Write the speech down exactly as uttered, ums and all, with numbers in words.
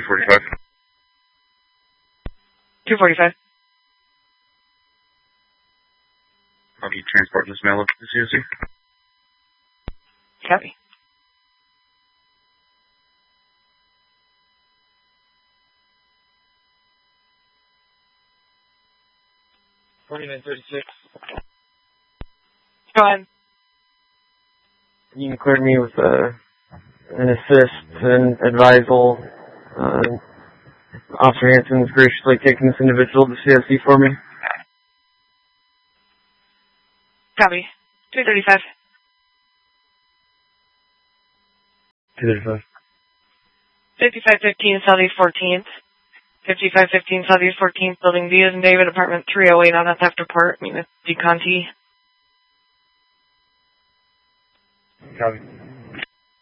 two forty-five. two forty-five. I'll be transporting this mail up to the C O C. Copy. forty-nine thirty-six. Go ahead. You can clear me with uh, an assist and advisal. Uh, Officer Hanson is graciously taking this individual to C O C for me. Copy. two thirty-five. two thirty-five. fifty-five fifteen Southeast fourteenth. fifty-five fifteen Southeast fourteenth, Building D as in David, Apartment three oh eight on a theft report. Meet with DeConti. Copy.